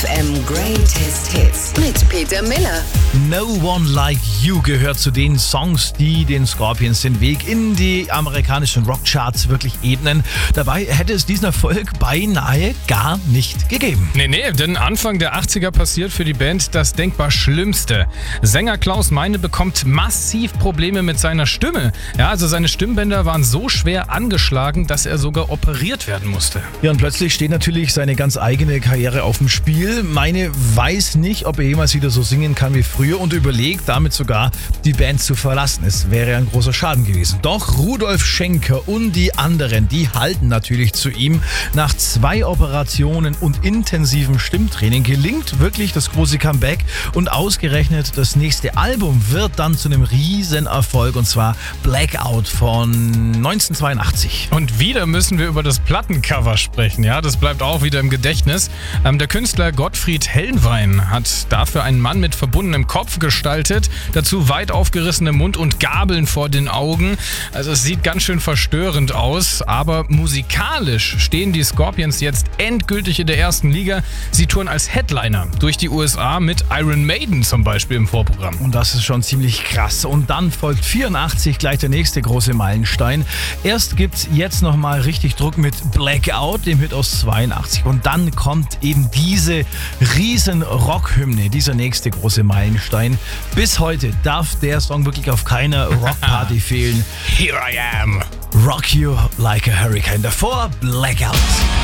FM Greatest Hits mit Peter Miller. No One Like You gehört zu den Songs, die den Scorpions den Weg in die amerikanischen Rockcharts wirklich ebnen. Dabei hätte es diesen Erfolg beinahe gar nicht gegeben. Nee, denn Anfang der 80er passiert für die Band das denkbar Schlimmste. Sänger Klaus Meine bekommt massiv Probleme mit seiner Stimme. Ja, also seine Stimmbänder waren so schwer angeschlagen, dass er sogar operiert werden musste. Ja, und plötzlich steht natürlich seine ganz eigene Karriere auf dem Spiel. Meine weiß nicht, ob er jemals wieder so singen kann wie früher und überlegt, damit sogar die Band zu verlassen. Es wäre ein großer Schaden gewesen. Doch Rudolf Schenker und die anderen, die halten natürlich zu ihm. Nach 2 Operationen und intensivem Stimmtraining gelingt wirklich das große Comeback und ausgerechnet das nächste Album wird dann zu einem Riesenerfolg, und zwar Blackout von 1982. Und wieder müssen wir über das Plattencover sprechen, ja, das bleibt auch wieder im Gedächtnis. Der Künstler Gottfried Hellwein hat dafür einen Mann mit verbundenem Kopf gestaltet, dazu weit aufgerissene Mund und Gabeln vor den Augen. Also es sieht ganz schön verstörend aus, aber musikalisch stehen die Scorpions jetzt endgültig in der ersten Liga. Sie touren als Headliner durch die USA mit Iron Maiden zum Beispiel im Vorprogramm. Und das ist schon ziemlich krass. Und dann folgt 84 gleich der nächste große Meilenstein. Erst gibt's jetzt nochmal richtig Druck mit Blackout, dem Hit aus 82. Und dann kommt eben diese riesen Rockhymne, dieser nächste große Meilenstein. Bis heute darf der Song wirklich auf keiner Rockparty fehlen. Here I am. Rock You Like a Hurricane. Davor Blackout.